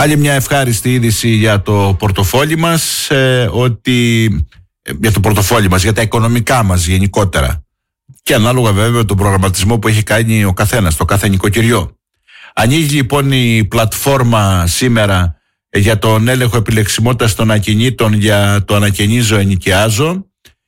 Άλλη μια ευχάριστη είδηση για το πορτοφόλι μας, για το πορτοφόλι μας, για τα οικονομικά μας γενικότερα. Και ανάλογα βέβαια με τον προγραμματισμό που έχει κάνει ο καθένας, το κάθε νοικοκυριό. Ανοίγει λοιπόν η πλατφόρμα σήμερα για τον έλεγχο επιλεξιμότητας των ακινήτων για το ανακαινίζω ενοικιάζω.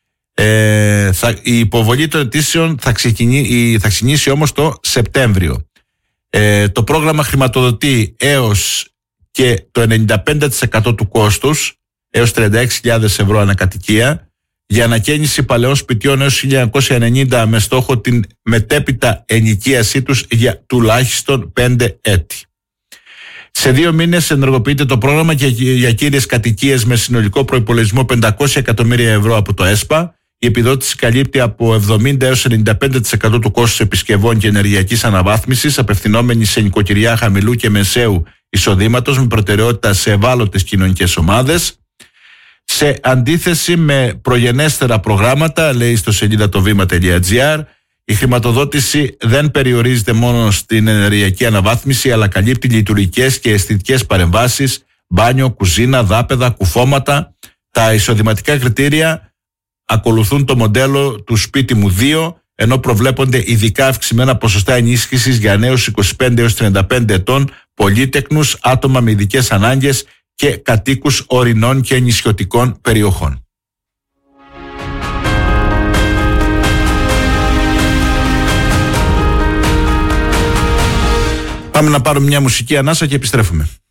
Η υποβολή των αιτήσεων θα ξεκινήσει όμως το Σεπτέμβριο. Το πρόγραμμα χρηματοδοτεί έως και το 95% του κόστους, έως 36.000 ευρώ ανακατοικία, για ανακαίνιση παλαιών σπιτιών έως 1990 με στόχο την μετέπειτα ενοικίασή τους για τουλάχιστον 5 έτη. Σε 2 μήνες ενεργοποιείται το πρόγραμμα και για κύριες κατοικίες με συνολικό προϋπολογισμό 500 εκατομμύρια ευρώ από το ΕΣΠΑ. Η επιδότηση καλύπτει από 70 έως 95% του κόστους επισκευών και ενεργειακής αναβάθμισης, απευθυνόμενη σε νοικοκυριά χαμηλού και μεσαίου εισοδήματος με προτεραιότητα σε ευάλωτες κοινωνικές ομάδες. Σε αντίθεση με προγενέστερα προγράμματα, λέει στο σελίδα tovima.gr, η χρηματοδότηση δεν περιορίζεται μόνο στην ενεργειακή αναβάθμιση, αλλά καλύπτει λειτουργικές και αισθητικές παρεμβάσεις, μπάνιο, κουζίνα, δάπεδα, κουφώματα. Τα εισοδηματικά κριτήρια ακολουθούν το μοντέλο του σπίτι μου 2, ενώ προβλέπονται ειδικά αυξημένα ποσοστά ενίσχυσης για νέους 25 έως 35 ετών, πολύτεκνους, άτομα με ειδικές ανάγκες και κατοίκους ορεινών και νησιωτικών περιοχών. Πάμε να πάρουμε μια μουσική ανάσα και επιστρέφουμε.